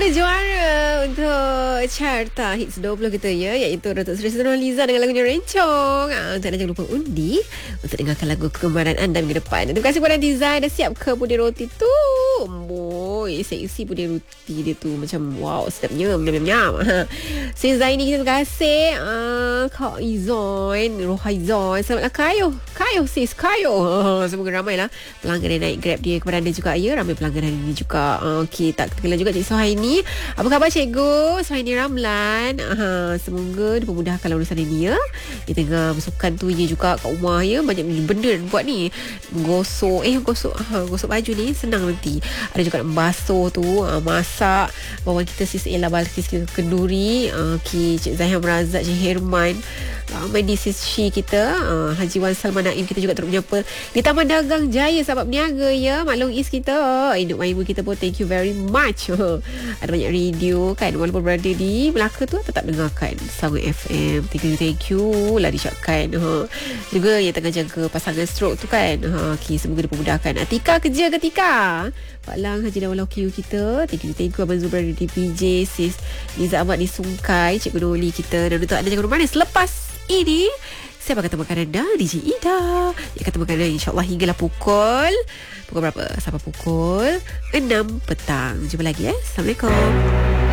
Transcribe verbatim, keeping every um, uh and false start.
ada juara untuk carta hits dua puluh kita ya, iaitu Datuk Seri Nurhaliza dengan lagunya Rencong. Ah, dan jangan lupa undi untuk dengarkan lagu kegemaran anda minggu depan. Terima kasih kepada Design dah siap ke puding roti tu. Boy, seksi puding roti dia tu, macam wow, sedapnya. Nyam-nyam. Sis Zaini, kita terima kasih. Ah, Kak Izon, Rohaizon, selamatlah kayo. Kayo sis, kayo. Ah, semoga ramailah pelanggan yang naik Grab dia kepada anda juga ya. Ramai pelanggan hari ini juga. Ah, Okey, tak ketinggalan juga Cik Sohaini. Apa khabar Cikgu Sohaini Ramlan? Aha, semoga dipermudahkan urusan ini ya. Dia tengah bersukan tu ya juga kat rumah ya. Banyak benda nak buat ni. Gosok, eh gosok, aha, gosok baju ni senang nanti. Ada juga nak basuh tu, ah, masak. Bawan kita Sis Ella Balkis kita kenduri. Ah, Okey, Cik Zahir Merazak, Cik Herman. Ramai di Sis Shi kita. Ah, Haji Wan Salman Naim kita juga turut menyapa di Taman Dagang Jaya sahabat berniaga ya. Maklong East kita. Induk Maimu kita pun thank you very much. Ada banyak radio kan, walaupun berada di Melaka tu tetap dengarkan Sangu F M. Thank you, thank you lah diucapkan. Ha. Juga yang tengah jaga pasangan stroke tu kan. Ha. Okay, semoga dipermudahkan. Atika kerja ketika Pak Lang Haji Dawalau Q kita. Thank you, thank you Abang Zul berada di P J. Sis Niza Ahmad di Sungkai, Cikgu Noli kita. Dan untuk anda jangan lupa selepas ini saya akan temukan anda D J Ida yang akan temukan anda insyaAllah hinggalah pukul Pukul berapa? Sampai pukul enam petang. Jumpa lagi eh. Assalamualaikum.